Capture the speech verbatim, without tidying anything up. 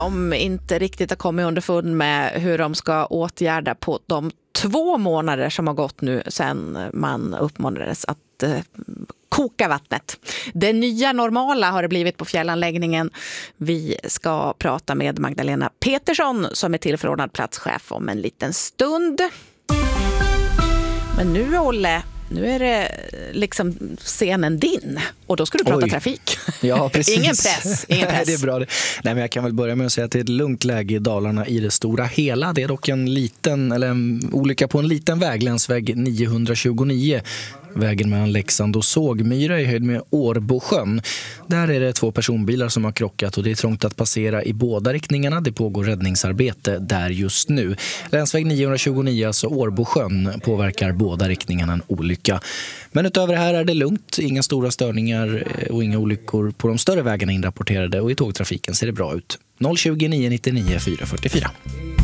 De inte riktigt har kommit underfund med hur de ska åtgärda på de två månader som har gått nu sedan man uppmanades att eh, koka vattnet. Det nya normala har det blivit på fjällanläggningen. Vi ska prata med Magdalena Petersson som är tillförordnad platschef om en liten stund. Men nu, Olle, nu är det liksom scenen din. Och då ska du prata Oj. trafik. Ja, precis. Ingen press. Ingen press. Nej, det är bra. Nej, men jag kan väl börja med att säga att det är ett lugnt läge i Dalarna i det stora hela. Det är dock en liten, eller en olycka på en liten väg, länsväg niohundratjugonio. Vägen mellan Leksand och Sågmyra i höjd med Årbosjön. Där är det två personbilar som har krockat och det är trångt att passera i båda riktningarna. Det pågår räddningsarbete där just nu. Länsväg niohundratjugonio, alltså Årbosjön, påverkar båda riktningarna en olycka. Men utöver det här är det lugnt. Inga stora störningar och inga olyckor på de större vägarna inrapporterade och i tågtrafiken ser det bra ut. noll tjugo, nio nittionio, fyra fyrtiofyra.